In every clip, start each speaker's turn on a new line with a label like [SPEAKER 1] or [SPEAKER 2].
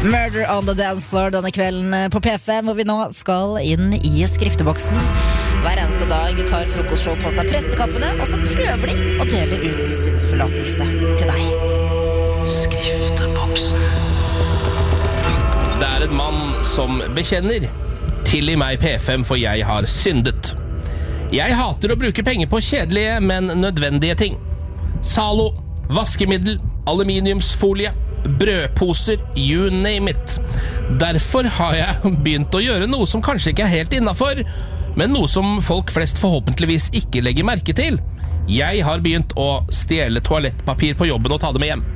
[SPEAKER 1] Murder on the dance floor denne kvelden på P5, hvor vi nå skal inn i skrifteboksen. Hver eneste dag tar frokostshow på seg prestekappene, og så prøver de å dele ut synsforlatelse til deg.
[SPEAKER 2] Skrifteboksen. Det er en mann som bekjenner: tilgi meg P5, for jeg har syndet. Jeg hater å bruke penger på kjedelige, men nødvendige ting. Zalo, vaskemiddel, aluminiumsfolie, brødposer, you name it. Derfor har jeg begynt å gjøre noe som kanskje ikke er helt innenfor, men noe som folk flest forhåpentligvis ikke legger merke til. Jeg har begynt å stjele toalettpapir på jobben og ta det med hjem.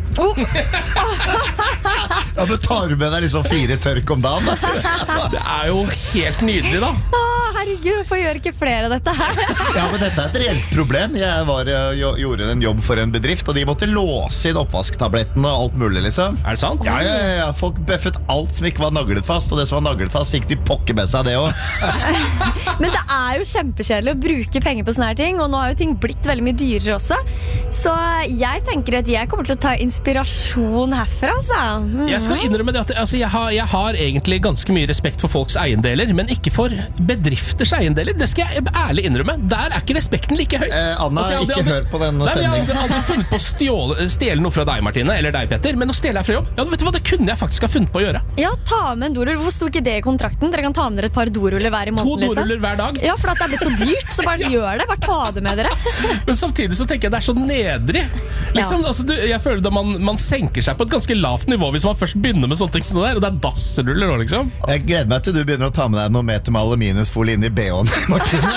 [SPEAKER 3] Ja, men tar du med deg liksom 4 tørk om dagen?
[SPEAKER 2] Det er jo helt nydelig, da.
[SPEAKER 4] Herregud, hvorfor gjør ikke flere av dette her?
[SPEAKER 3] Ja, men dette er et reelt problem. Jeg gjorde en jobb for en bedrift, og de måtte låse inn oppvasktablettene og alt mulig, liksom.
[SPEAKER 2] Er det sant?
[SPEAKER 3] Ja. Folk bøffet alt som ikke var naglet fast, og det som var naglet fast fikk de pokke med seg det også.
[SPEAKER 4] Men det er jo kjempekjedelig å bruke penger på sånne her ting, og nå har jo ting blitt veldig mye dyrere også. Så jeg tenker at jeg kommer til å ta inspirasjon herfra, altså.
[SPEAKER 2] Jeg skal innrømme det at jeg har egentlig ganske mye respekt for folks eiendeler, men ikke for bedrifters eiendeler. Det skal jeg ærlig innrømme. Der er ikke respekten like høy.
[SPEAKER 3] Anna, ikke hør på denne sendingen.
[SPEAKER 2] Jeg hadde funnet på å stjele noe fra deg, Martine, eller deg, Petter, men å stjele her fra jobb, ja, vet du hva, det kunne jeg faktisk ha funnet på å gjøre.
[SPEAKER 4] Ja, ta med en dorull. Hvor sto ikke det i kontrakten? Dere kan ta med dere et par doruller hver i måneden.
[SPEAKER 2] 2 doruller hver dag.
[SPEAKER 4] Ja, for at det er blitt så dyrt, så bare gjør det. Bare ta det med dere.
[SPEAKER 2] Men samtidig så tenker jeg det er så nedrig. Liksom, jeg føler da man senker seg på et ganske lavt nivå hvis man først begynner med sånne ting som det der, og det er dassruller nå, liksom.
[SPEAKER 3] Jeg gleder meg til du begynner å ta med deg noen meter med aluminiumsfolie inn i BH-en, Martine.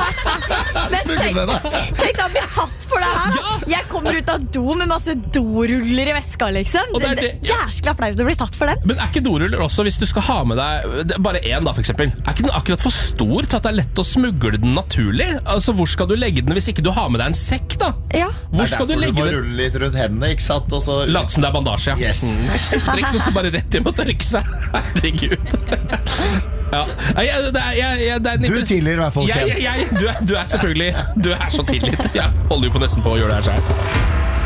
[SPEAKER 4] Tenk å bli tatt for det her.
[SPEAKER 2] Ja.
[SPEAKER 4] Jeg kommer ut av do med masse doruller i veska, liksom.
[SPEAKER 2] Og det er
[SPEAKER 4] det jæskla flaut å bli tatt for den.
[SPEAKER 2] Men er ikke doruller også, hvis du skal ha med deg bare én da, for eksempel, er ikke den akkurat for stor til at det er lett å smugle den naturlig? Altså, hvor skal du legge den hvis ikke du har med deg en sekk, da?
[SPEAKER 4] Ja.
[SPEAKER 2] Hvor skal du legge den?
[SPEAKER 3] Du må rulle litt rundt hendene, ikke sant? Og så...
[SPEAKER 2] Lat som det er bandasje, ja.
[SPEAKER 3] Yes.
[SPEAKER 2] Kjempetriks, og så bare rett hjem og tørke seg. Herregud. Ja. Det er
[SPEAKER 3] du tilgir i hvert fall, Ken.
[SPEAKER 2] Du er selvfølgelig. Du er så tilgitt. Jeg holder jo på nesten på å gjøre det her selv.